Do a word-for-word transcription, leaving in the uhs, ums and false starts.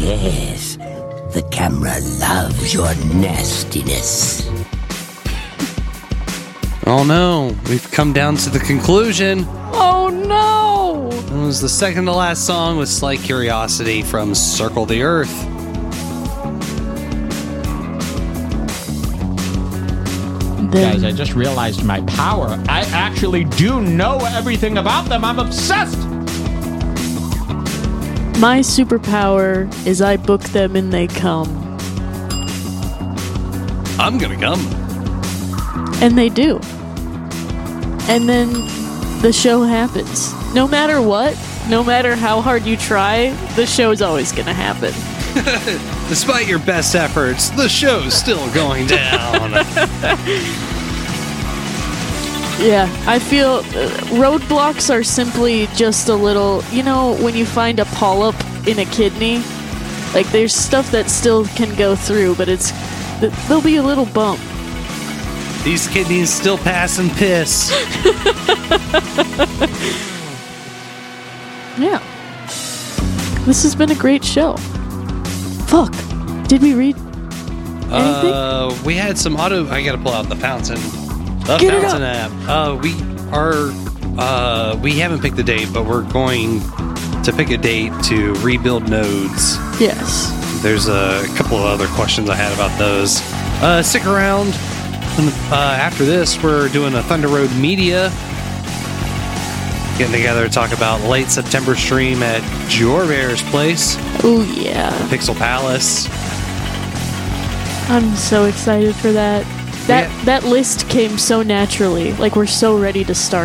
yes. The camera loves your nastiness. Oh no, we've come down to the conclusion. Oh no! It was the second to last song with Slight Curiosity from Circle the Earth. Then, Guys, I just realized my power. I actually do know everything about them. I'm obsessed. my superpower is I book them and they come. I'm gonna come. And they do. And then the show happens. No matter what, no matter how hard you try, the show is always going to happen. Despite your best efforts, the show's still going down. Yeah, I feel uh, roadblocks are simply just a little, you know, when you find a polyp in a kidney, like there's stuff that still can go through, but it's, there'll be a little bump. These kidneys still pass and piss. Yeah. This has been a great show. Fuck. Did we read anything? Uh, we had some auto. I gotta pull out the fountain. The Get it fountain app. Uh, we are. Uh, we haven't picked the date, but we're going to pick a date to rebuild nodes. Yes. There's a couple of other questions I had about those. Uh, stick around. Uh, after this, we're doing a Thunder Road Media. Getting together to talk about late September stream at Jorbear's place, Oh, yeah. Pixel Palace. I'm so excited for that. That Yeah. that list came so naturally. Like, we're so ready to start.